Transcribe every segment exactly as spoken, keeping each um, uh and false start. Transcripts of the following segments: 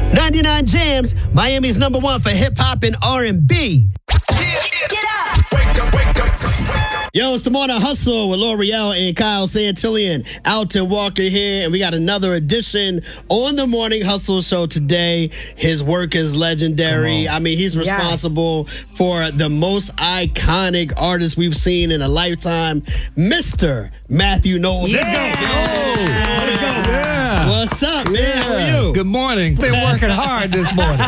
ninety-nine Jams, Miami's number one for hip hop and R and B. Get up! Wake up, wake up. Yo, it's the Morning Hustle with L'Oreal and Kyle Santillian. Alton Walker here, and we got another edition on the Morning Hustle show today. His work is legendary. I mean, he's responsible yes. for the most iconic artist we've seen in a lifetime, Mister Matthew Knowles. Yeah. Let's go. Yo. Let's go. Yeah. What's up, man? Yeah. How are you? Good morning. Been working hard this morning.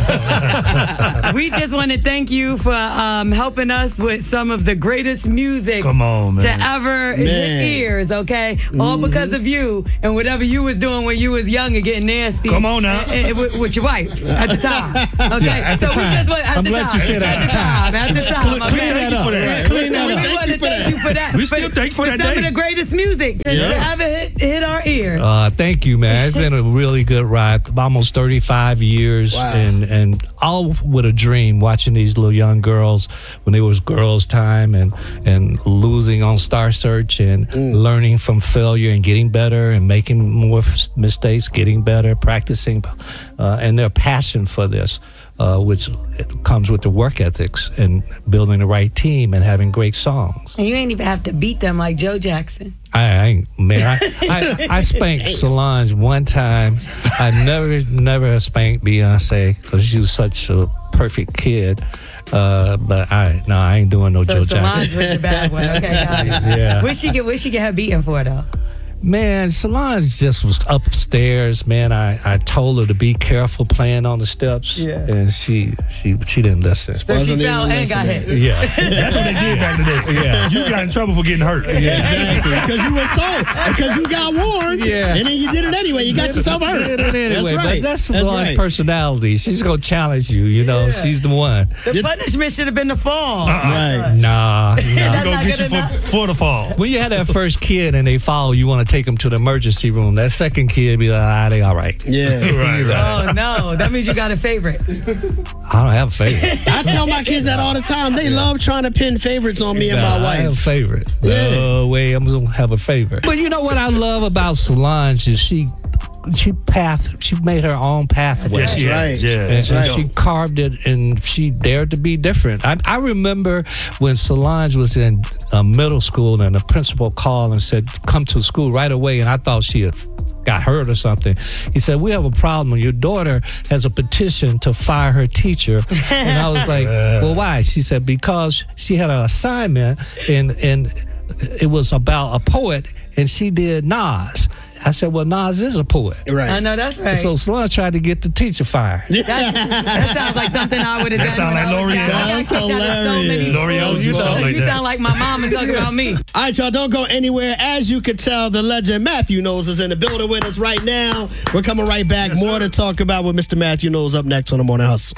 We just want to thank you for um, helping us with some of the greatest music Come on, man. to ever hit ears, okay? Mm-hmm. All because of you and whatever you was doing when you was young and getting nasty. Come on now. And, and, with, with your wife at the time, okay? Yeah, at so the we time. just want at I'm the glad time. you said at at the time. At the time. Clean, clean that up. Right. Clean that we up. want to thank you for that. We still thank you for that some day. of the greatest music to Yeah. ever hit, hit our ears. Uh, thank you, man. It's been a really good ride. Almost thirty-five years, Wow. and and all with a dream. Watching these little young girls when it was girls' time, and and losing on Star Search, and mm. learning from failure and getting better, and making more mistakes, getting better, practicing, uh, and their passion for this, uh, which comes with the work ethics and building the right team and having great songs. And you ain't even have to beat them like Joe Jackson. I, I ain't, man, I, I, I spanked Solange one time. I never, never spanked Beyonce because she was such a perfect kid. Uh, but I, no, I ain't doing no so Joe Solange Jackson. was the bad one. Okay, got it. Yeah. What she get? What she get her beaten for though? Man, Solange just was upstairs. Man, I, I told her to be careful playing on the steps, Yeah. and she she she didn't listen. So she Wasn't fell even and got listening. hit. Yeah, That's what they did back in the day. Yeah. You got in trouble for getting hurt. Yeah, exactly. Because you was told. Because you got warned. Yeah. And then you did it anyway. You got yourself hurt. Anyway, That's right. but that's That's Solange's right. personality. She's gonna challenge you. You know, Yeah. she's the one. The Did- punishment should have been the fall. Right. Nah, nah. That's Gonna not get you good for, enough. for the fall. When you had that first kid and they fall, you want to take them to the emergency room. That second kid be like, ah, they all right. Yeah. Right, right. Oh no, that means you got a favorite. I don't have a favorite. I tell my kids that all the time. They love trying to pin favorites on me and Nah, my I have a wife. favorite. Yeah. No way, I'm gonna have a favorite. But you know what I love about Solange is she, she path, she made her own pathway. Yes, she right. is. Yeah, And, That's and right. she carved it, and she dared to be different. I, I remember when Solange was in uh, middle school, and the principal called and said, "Come to school right away." And I thought she had got hurt or something. He said, "We have a problem. Your daughter has a petition to fire her teacher." And I was like, "Well, why?" She said, "Because she had an assignment, and and it was about a poet, and she did Nas." I said, "Well, Nas is a poet." Right. I know that's right. So Solange tried to get the teacher fired. That's, that sounds like something I would have done. That sound when like I was L'Oreal. young. I got That's kicked out of so many hilarious. L'Oreal schools. used to talk like You that. sound like my mom and talking about me. All right, y'all, don't go anywhere. As you can tell, the legend Matthew Knowles is in the building with us right now. We're coming right back. More to talk about with Mister Matthew Knowles up next on the Morning Hustle.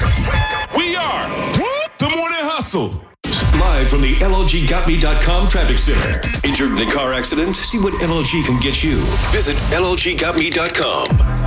We are the Morning Hustle. Live from the L L G got me dot com traffic center. Injured in a car accident? See what L L G can get you. Visit L L G got me dot com.